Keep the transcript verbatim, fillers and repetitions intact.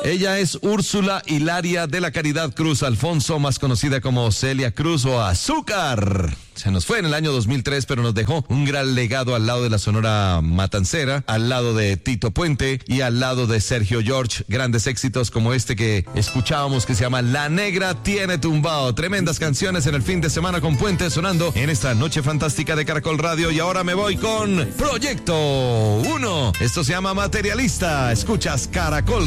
Ella es Úrsula Hilaria de la Caridad Cruz Alfonso, más conocida como Celia Cruz o Azúcar. Se nos fue en el año dos mil tres, pero nos dejó un gran legado al lado de la Sonora Matancera, al lado de Tito Puente y al lado de Sergio George. Grandes éxitos como este que escuchábamos, que se llama La Negra Tiene Tumbao. Tremendas canciones en el fin de semana con Puente sonando en esta noche fantástica de Caracol Radio. Y ahora me voy con Proyecto uno. Esto se llama Materialista. Escuchas Caracol